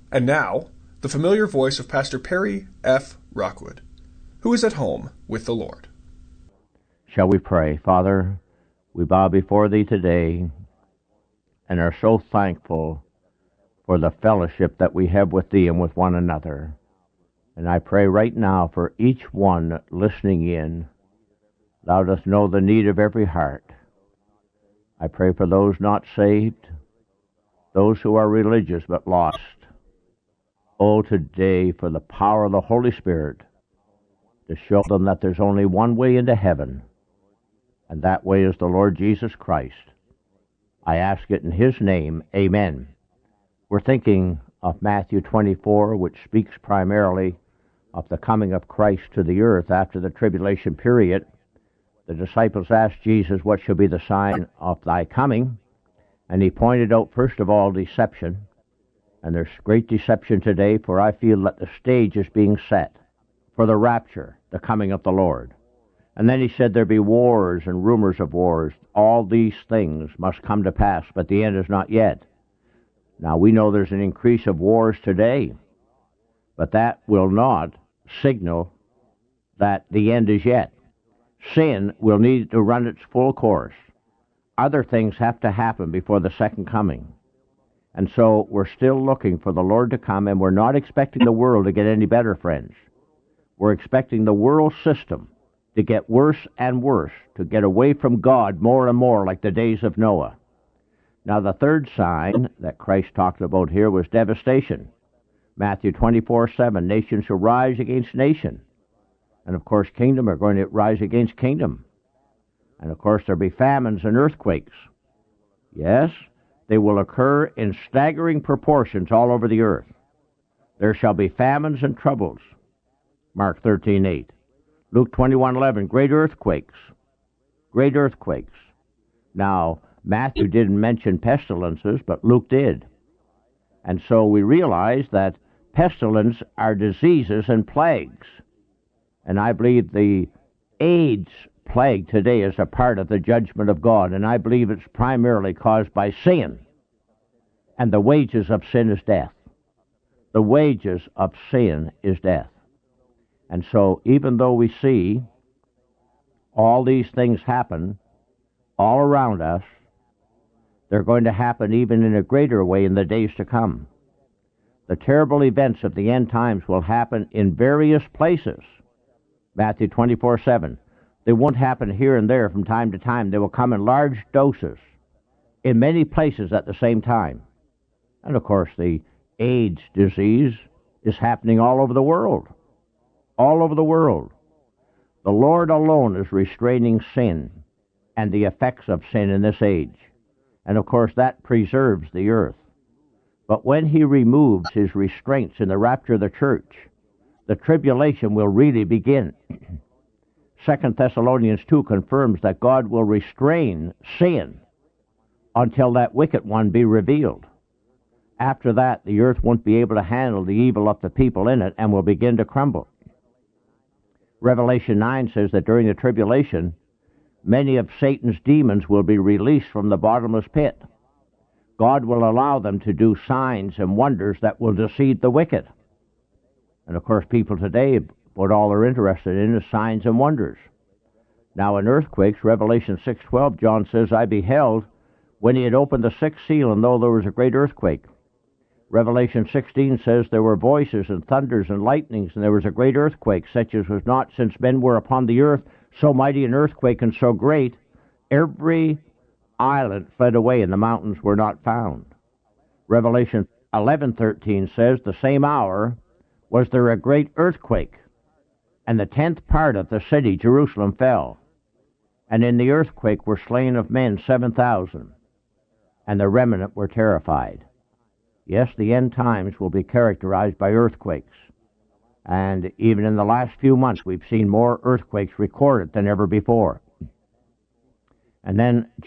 And now, the familiar voice of Pastor Perry F. Rockwood, who is at home with the Lord. Shall we pray? Father, we bow before Thee today and are so thankful for the fellowship that we have with Thee and with one another. And I pray right now for each one listening in. Thou dost know the need of every heart. I pray for those not saved, those who are religious but lost. Oh, today for the power of the Holy Spirit to show them that there's only one way into heaven, and that way is the Lord Jesus Christ. I ask it in His name, amen. We're thinking of Matthew 24, which speaks primarily of the coming of Christ to the earth after the tribulation period. The disciples asked Jesus, what shall be the sign of thy coming? And He pointed out, first of all, deception. And there's great deception today, for I feel that the stage is being set for the rapture, the coming of the Lord. And then He said there be wars and rumors of wars. All these things must come to pass, but the end is not yet. Now, we know there's an increase of wars today, but that will not signal that the end is yet. Sin will need to run its full course. Other things have to happen before the second coming. And so we're still looking for the Lord to come, and we're not expecting the world to get any better, friends. We're expecting the world system to get worse and worse, to get away from God more and more like the days of Noah. Now, the third sign that Christ talked about here was devastation. Matthew 24:7, nation shall rise against nation. And, of course, kingdom are going to rise against kingdom. And, of course, there'll be famines and earthquakes. Yes, they will occur in staggering proportions all over the earth. There shall be famines and troubles. Mark 13:8. Luke 21:11, great earthquakes. Great earthquakes. Now, Matthew didn't mention pestilences, but Luke did. And so we realize that pestilence are diseases and plagues. And I believe the AIDS plague today is a part of the judgment of God, and I believe it's primarily caused by sin. And the wages of sin is death. The wages of sin is death. And so even though we see all these things happen all around us, they're going to happen even in a greater way in the days to come. The terrible events of the end times will happen in various places. Matthew 24:7. They won't happen here and there from time to time. They will come in large doses in many places at the same time. And, of course, the AIDS disease is happening all over the world. All over the world. The Lord alone is restraining sin and the effects of sin in this age. And, of course, that preserves the earth. But when He removes His restraints in the rapture of the church, the tribulation will really begin. 2 Thessalonians 2 confirms that God will restrain sin until that wicked one be revealed. After that, the earth won't be able to handle the evil of the people in it and will begin to crumble. Revelation 9 says that during the tribulation, many of Satan's demons will be released from the bottomless pit. God will allow them to do signs and wonders that will deceive the wicked. And, of course, people today, what all they're interested in is signs and wonders. Now, in earthquakes, Revelation 6:12, John says, I beheld when He had opened the sixth seal, and lo, there was a great earthquake. Revelation 16 says there were voices and thunders and lightnings, and there was a great earthquake, such as was not since men were upon the earth, so mighty an earthquake and so great, every island fled away, and the mountains were not found. Revelation 11:13 says, the same hour was there a great earthquake, and the 10th part of the city, Jerusalem, fell. And in the earthquake were slain of men 7,000, and the remnant were terrified. Yes, the end times will be characterized by earthquakes. And even in the last few months, we've seen more earthquakes recorded than ever before. And then